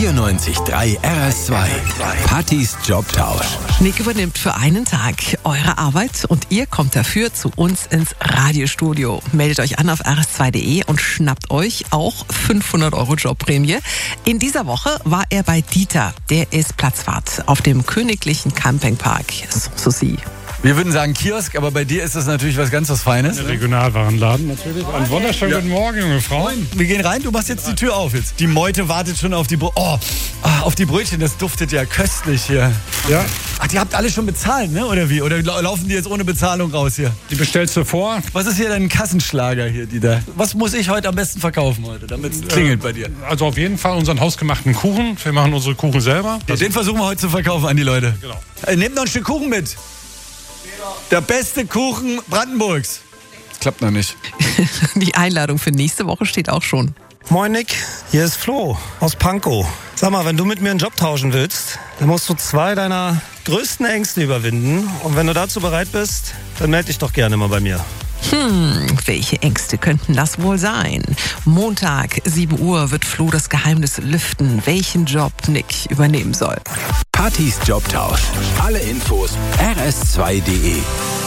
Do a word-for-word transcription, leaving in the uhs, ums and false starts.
vierundneunzig Komma drei R S zwei. Pattys Jobtausch. Nick übernimmt für einen Tag eure Arbeit und ihr kommt dafür zu uns ins Radiostudio. Meldet euch an auf r s zwei punkt d e und schnappt euch auch fünfhundert Euro Jobprämie. In dieser Woche war er bei Dieter. Der ist Platzwart auf dem Königlichen Campingpark Sanssouci. Wir würden sagen Kiosk, aber bei dir ist das natürlich was ganz was Feines. Ein Regionalwarenladen natürlich. Einen wunderschönen Ja. guten Morgen, junge Frau. Wir gehen rein, du machst jetzt die Tür auf jetzt. Die Meute wartet schon auf die Br- oh, ah, auf die Brötchen, das duftet ja köstlich hier. Ja, Ach, die habt alle schon bezahlt, ne? Oder wie? Oder lau- laufen die jetzt ohne Bezahlung raus hier? die bestellst du vor. Was ist hier dein Kassenschlager hier, Dieter? Was muss ich heute am besten verkaufen heute, damit es klingelt bei dir? Also auf jeden Fall unseren hausgemachten Kuchen. Wir machen unsere Kuchen selber. Ja, den versuchen wir heute zu verkaufen an die Leute. Genau. Äh, nehmt noch ein Stück Kuchen mit. Der beste Kuchen Brandenburgs. Klappt noch nicht. Die Einladung für nächste Woche steht auch schon. Moin Nick, hier ist Flo aus Pankow. Sag mal, wenn du mit mir einen Job tauschen willst, dann musst du zwei deiner größten Ängste überwinden. Und wenn du dazu bereit bist, dann melde dich doch gerne mal bei mir. Hm, welche Ängste könnten das wohl sein? Montag, sieben Uhr, wird Flo das Geheimnis lüften, welchen Job Nick übernehmen soll. Pattys Jobtausch. Alle Infos r s zwei punkt d e.